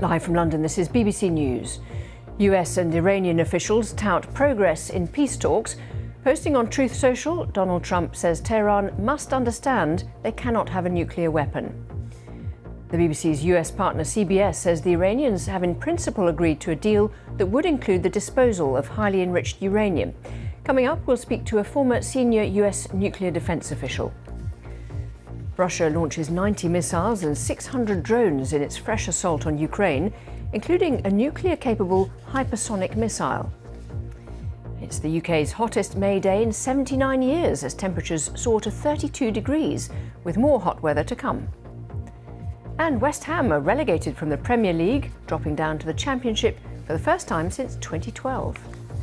Live from London, this is BBC News. US and Iranian officials tout progress in peace talks. Posting on Truth Social, Donald Trump says Tehran must understand they cannot have a nuclear weapon. The BBC's US partner CBS says the Iranians have in principle agreed to a deal that would include the disposal of highly enriched uranium. Coming up, we'll speak to a former senior US nuclear defense official. Russia launches 90 missiles and 600 drones in its fresh assault on Ukraine, including a nuclear-capable hypersonic missile. It's the UK's hottest May day in 79 years as temperatures soar to 32 degrees, with more hot weather to come. And West Ham are relegated from the Premier League, dropping down to the Championship for the first time since 2012.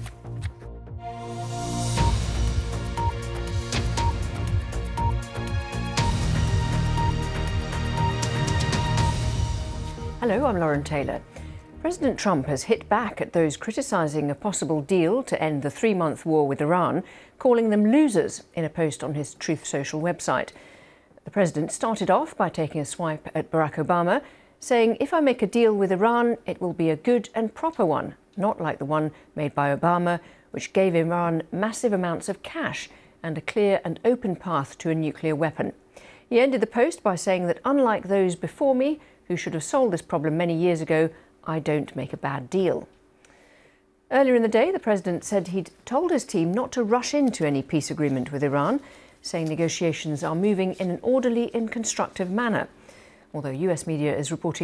Hello, I'm Lauren Taylor. President Trump has hit back at those criticising a possible deal to end the 3-month war with Iran, calling them losers in a post on his Truth Social website. The president started off by taking a swipe at Barack Obama, saying, "If I make a deal with Iran, it will be a good and proper one, not like the one made by Obama, which gave Iran massive amounts of cash and a clear and open path to a nuclear weapon." He ended the post by saying that unlike those before me, who should have solved this problem many years ago, I don't make a bad deal. Earlier in the day, the president said he'd told his team not to rush into any peace agreement with Iran, saying negotiations are moving in an orderly and constructive manner, although US media is reporting